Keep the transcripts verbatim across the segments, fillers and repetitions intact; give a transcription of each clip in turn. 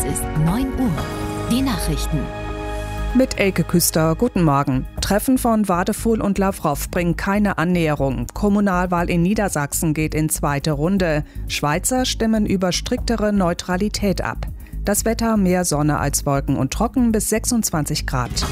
Es ist neun Uhr. Die Nachrichten. Mit Elke Küster, guten Morgen. Treffen von Wadefuhl und Lavrov bringen keine Annäherung. Kommunalwahl in Niedersachsen geht in zweite Runde. Schweizer stimmen über striktere Neutralität ab. Das Wetter: mehr Sonne als Wolken und trocken bis sechsundzwanzig Grad.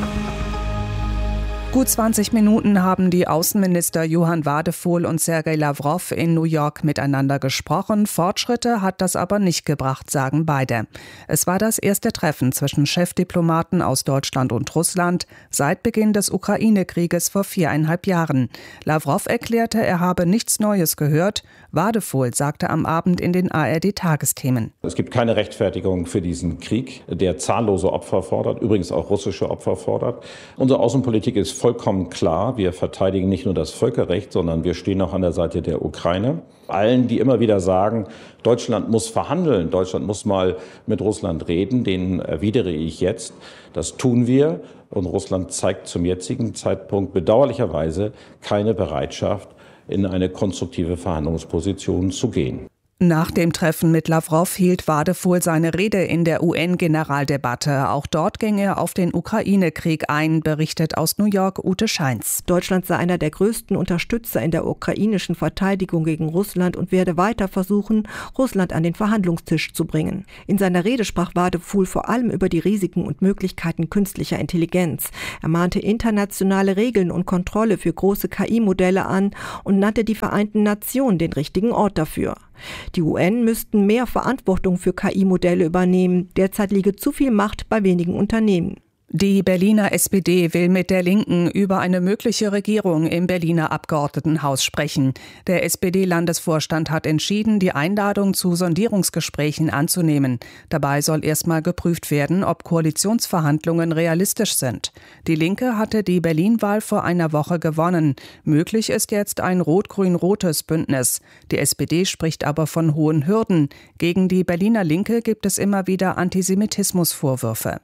Gut zwanzig Minuten haben die Außenminister Johann Wadefuhl und Sergei Lavrov in New York miteinander gesprochen. Fortschritte hat das aber nicht gebracht, sagen beide. Es war das erste Treffen zwischen Chefdiplomaten aus Deutschland und Russland seit Beginn des Ukraine-Krieges vor viereinhalb Jahren. Lavrov erklärte, er habe nichts Neues gehört. Wadefuhl sagte am Abend in den A R D-Tagesthemen: Es gibt keine Rechtfertigung für diesen Krieg, der zahllose Opfer fordert, übrigens auch russische Opfer fordert. Unsere Außenpolitik ist vollkommen klar. Wir verteidigen nicht nur das Völkerrecht, sondern wir stehen auch an der Seite der Ukraine. Allen, die immer wieder sagen, Deutschland muss verhandeln, Deutschland muss mal mit Russland reden, denen erwidere ich jetzt: Das tun wir. Und Russland zeigt zum jetzigen Zeitpunkt bedauerlicherweise keine Bereitschaft, in eine konstruktive Verhandlungsposition zu gehen. Nach dem Treffen mit Lavrov hielt Wadefuhl seine Rede in der U N-Generaldebatte. Auch dort ging er auf den Ukraine-Krieg ein, berichtet aus New York Ute Scheins. Deutschland sei einer der größten Unterstützer in der ukrainischen Verteidigung gegen Russland und werde weiter versuchen, Russland an den Verhandlungstisch zu bringen. In seiner Rede sprach Wadefuhl vor allem über die Risiken und Möglichkeiten künstlicher Intelligenz. Er mahnte internationale Regeln und Kontrolle für große K I-Modelle an und nannte die Vereinten Nationen den richtigen Ort dafür. Die U N müssten mehr Verantwortung für K I-Modelle übernehmen. Derzeit liege zu viel Macht bei wenigen Unternehmen. Die Berliner S P D will mit der Linken über eine mögliche Regierung im Berliner Abgeordnetenhaus sprechen. Der S P D-Landesvorstand hat entschieden, die Einladung zu Sondierungsgesprächen anzunehmen. Dabei soll erstmal geprüft werden, ob Koalitionsverhandlungen realistisch sind. Die Linke hatte die Berlin-Wahl vor einer Woche gewonnen. Möglich ist jetzt ein rot-grün-rotes Bündnis. Die S P D spricht aber von hohen Hürden. Gegen die Berliner Linke gibt es immer wieder Antisemitismusvorwürfe.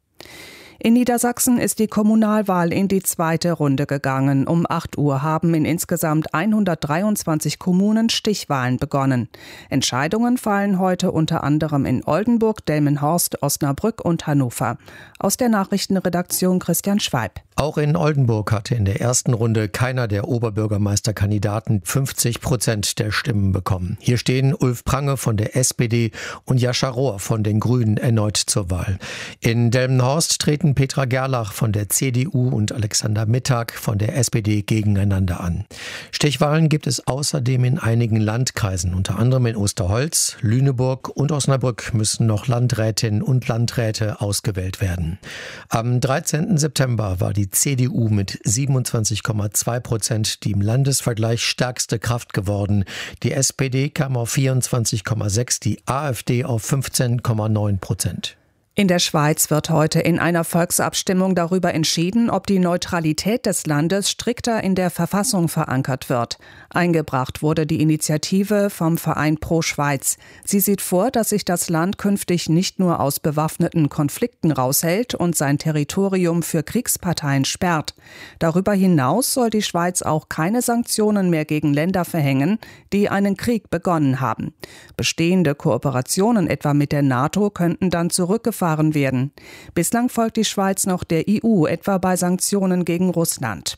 In Niedersachsen ist die Kommunalwahl in die zweite Runde gegangen. Um acht Uhr haben in insgesamt hundertdreiundzwanzig Kommunen Stichwahlen begonnen. Entscheidungen fallen heute unter anderem in Oldenburg, Delmenhorst, Osnabrück und Hannover. Aus der Nachrichtenredaktion Christian Schweib. Auch in Oldenburg hatte in der ersten Runde keiner der Oberbürgermeisterkandidaten fünfzig Prozent der Stimmen bekommen. Hier stehen Ulf Prange von der S P D und Jascha Rohr von den Grünen erneut zur Wahl. In Delmenhorst treten Petra Gerlach von der C D U und Alexander Mittag von der S P D gegeneinander an. Stichwahlen gibt es außerdem in einigen Landkreisen, unter anderem in Osterholz, Lüneburg und Osnabrück müssen noch Landrätinnen und Landräte ausgewählt werden. Am dreizehnten September war die C D U mit siebenundzwanzig Komma zwei Prozent die im Landesvergleich stärkste Kraft geworden. Die S P D kam auf vierundzwanzig Komma sechs, die AfD auf fünfzehn Komma neun Prozent. In der Schweiz wird heute in einer Volksabstimmung darüber entschieden, ob die Neutralität des Landes strikter in der Verfassung verankert wird. Eingebracht wurde die Initiative vom Verein Pro Schweiz. Sie sieht vor, dass sich das Land künftig nicht nur aus bewaffneten Konflikten raushält und sein Territorium für Kriegsparteien sperrt. Darüber hinaus soll die Schweiz auch keine Sanktionen mehr gegen Länder verhängen, die einen Krieg begonnen haben. Bestehende Kooperationen etwa mit der NATO könnten dann zurückgefahren werden. Bislang folgt die Schweiz noch der E U, etwa bei Sanktionen gegen Russland.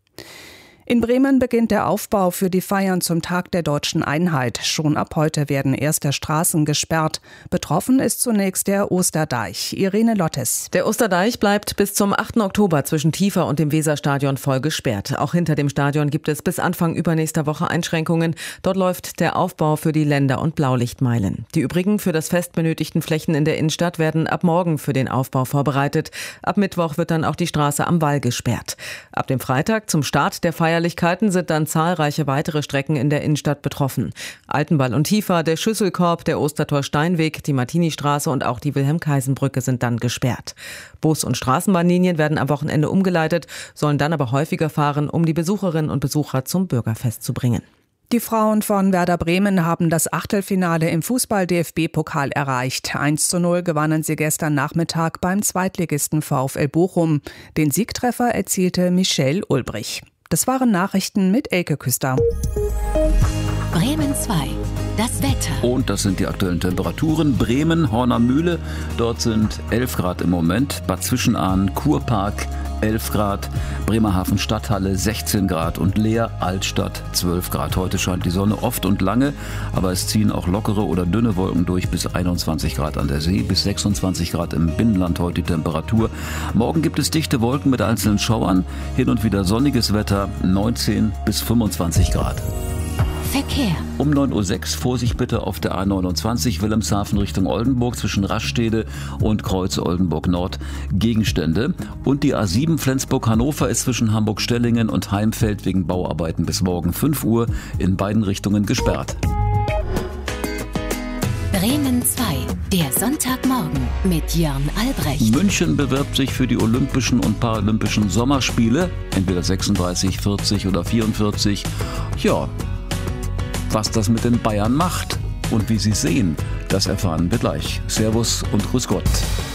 In Bremen beginnt der Aufbau für die Feiern zum Tag der Deutschen Einheit. Schon ab heute werden erste Straßen gesperrt. Betroffen ist zunächst der Osterdeich. Irene Lottes. Der Osterdeich bleibt bis zum achten Oktober zwischen Tiefer und dem Weserstadion voll gesperrt. Auch hinter dem Stadion gibt es bis Anfang übernächster Woche Einschränkungen. Dort läuft der Aufbau für die Länder- und Blaulichtmeilen. Die übrigen für das Fest benötigten Flächen in der Innenstadt werden ab morgen für den Aufbau vorbereitet. Ab Mittwoch wird dann auch die Straße am Wall gesperrt. Ab dem Freitag zum Start der Feier Feierlichkeiten sind dann zahlreiche weitere Strecken in der Innenstadt betroffen. Altenwall und Tiefer, der Schüsselkorb, der Ostertor-Steinweg, die Martini-Straße und auch die Wilhelm-Kaisen-Brücke sind dann gesperrt. Bus- und Straßenbahnlinien werden am Wochenende umgeleitet, sollen dann aber häufiger fahren, um die Besucherinnen und Besucher zum Bürgerfest zu bringen. Die Frauen von Werder Bremen haben das Achtelfinale im Fußball-D F B-Pokal erreicht. eins zu null gewannen sie gestern Nachmittag beim Zweitligisten VfL Bochum. Den Siegtreffer erzielte Michelle Ulbrich. Das waren Nachrichten mit Elke Küster. Bremen zwei. Das Wetter. Und das sind die aktuellen Temperaturen. Bremen, Horner Mühle, dort sind elf Grad im Moment. Bad Zwischenahn, Kurpark, elf Grad. Bremerhaven Stadthalle, sechzehn Grad. Und Leer, Altstadt, zwölf Grad. Heute scheint die Sonne oft und lange, aber es ziehen auch lockere oder dünne Wolken durch bis einundzwanzig Grad an der See, bis sechsundzwanzig Grad im Binnenland heute die Temperatur. Morgen gibt es dichte Wolken mit einzelnen Schauern. Hin und wieder sonniges Wetter, neunzehn bis fünfundzwanzig Grad. Verkehr. Um neun Uhr sechs Vorsicht bitte auf der A neunundzwanzig Wilhelmshaven Richtung Oldenburg zwischen Raststede und Kreuz Oldenburg Nord Gegenstände. Und die A sieben Flensburg-Hannover ist zwischen Hamburg-Stellingen und Heimfeld wegen Bauarbeiten bis morgen fünf Uhr in beiden Richtungen gesperrt. Bremen zwei. Der Sonntagmorgen mit Jörn Albrecht. München bewirbt sich für die Olympischen und Paralympischen Sommerspiele. Entweder sechsunddreißig, vierzig oder vierundvierzig. Ja, was das mit den Bayern macht und wie sie es sehen, das erfahren wir gleich. Servus und grüß Gott.